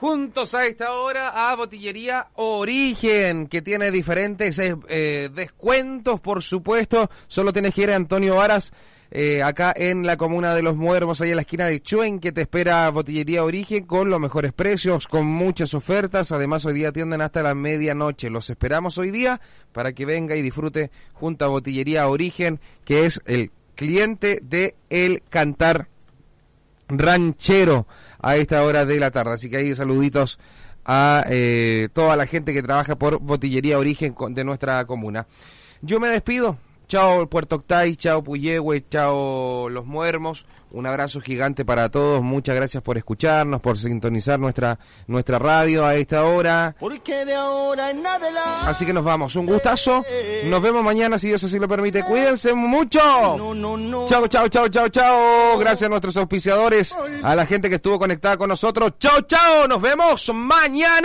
Juntos a esta hora a Botillería Origen, que tiene diferentes descuentos, por supuesto. Solo tienes que ir a Antonio Varas, acá en la comuna de Los Muermos, ahí en la esquina de Chuen, que te espera Botillería Origen con los mejores precios, con muchas ofertas. Además, hoy día atienden hasta la medianoche. Los esperamos hoy día para que venga y disfrute junto a Botillería Origen, que es el cliente de El Cantar Ranchero a esta hora de la tarde. Así que ahí saluditos a toda la gente que trabaja por Botillería Origen de nuestra comuna. Yo me despido. Chao Puerto Octay, chao Puyehue, chao Los Muermos. Un abrazo gigante para todos. Muchas gracias por escucharnos, por sintonizar nuestra radio a esta hora. Porque de ahora en adelante. Así que nos vamos. Un gustazo. Nos vemos mañana, si Dios así lo permite. Cuídense mucho. Chao, chao, chao, chao, chao. Gracias a nuestros auspiciadores, a la gente que estuvo conectada con nosotros. Chao, chao. Nos vemos mañana.